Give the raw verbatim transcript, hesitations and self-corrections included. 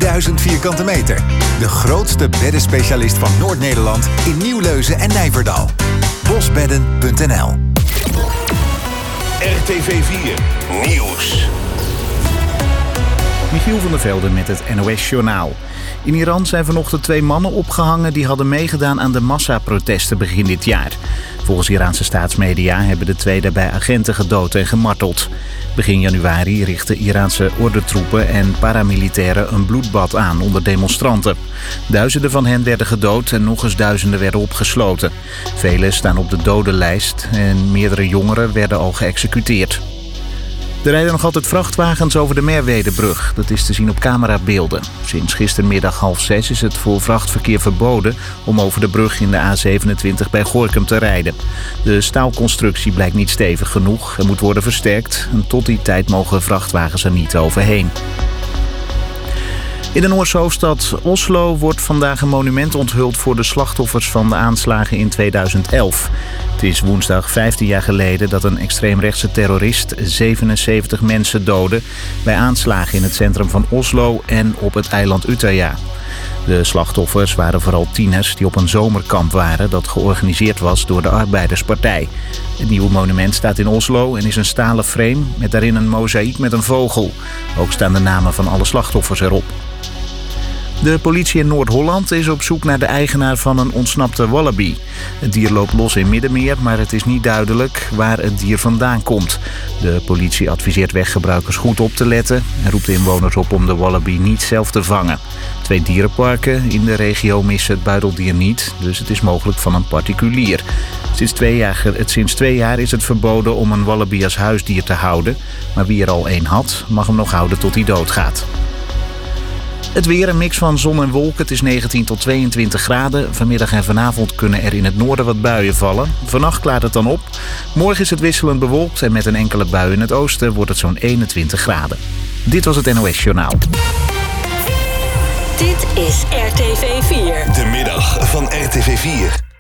drieduizend vierkante meter. De grootste beddenspecialist van Noord-Nederland in Nieuwleuzen en Nijverdal. bosbedden punt n l. R T V vier Nieuws. Michiel van der Velde met het N O S-journaal. In Iran zijn vanochtend twee mannen opgehangen die hadden meegedaan aan de massaprotesten begin dit jaar. Volgens Iraanse staatsmedia hebben de twee daarbij agenten gedood en gemarteld. Begin januari richtten Iraanse ordentroepen en paramilitairen een bloedbad aan onder demonstranten. Duizenden van hen werden gedood en nog eens duizenden werden opgesloten. Velen staan op de dodenlijst en meerdere jongeren werden al geëxecuteerd. Er rijden nog altijd vrachtwagens over de Merwedebrug. Dat is te zien op camerabeelden. Sinds gistermiddag half zes is het voor vrachtverkeer verboden om over de brug in de A zevenentwintig bij Gorinchem te rijden. De staalconstructie blijkt niet stevig genoeg en moet worden versterkt. En tot die tijd mogen vrachtwagens er niet overheen. In de Noorse hoofdstad Oslo wordt vandaag een monument onthuld voor de slachtoffers van de aanslagen in tweeduizend elf. Het is woensdag vijftien jaar geleden dat een extreemrechtse terrorist zevenenzeventig mensen doodde bij aanslagen in het centrum van Oslo en op het eiland Utøya. De slachtoffers waren vooral tieners die op een zomerkamp waren dat georganiseerd was door de Arbeiderspartij. Het nieuwe monument staat in Oslo en is een stalen frame met daarin een mozaïek met een vogel. Ook staan de namen van alle slachtoffers erop. De politie in Noord-Holland is op zoek naar de eigenaar van een ontsnapte wallaby. Het dier loopt los in Middenmeer, maar het is niet duidelijk waar het dier vandaan komt. De politie adviseert weggebruikers goed op te letten en roept de inwoners op om de wallaby niet zelf te vangen. Twee dierenparken in de regio missen het buideldier niet, dus het is mogelijk van een particulier. Sinds twee jaar, het, sinds twee jaar is het verboden om een wallaby als huisdier te houden, maar wie er al één had, mag hem nog houden tot hij doodgaat. Het weer, een mix van zon en wolken. Het is negentien tot tweeëntwintig graden. Vanmiddag en vanavond kunnen er in het noorden wat buien vallen. Vannacht klaart het dan op. Morgen is het wisselend bewolkt en met een enkele bui in het oosten wordt het zo'n eenentwintig graden. Dit was het N O S-journaal. Dit is R T V vier. De middag van R T V vier.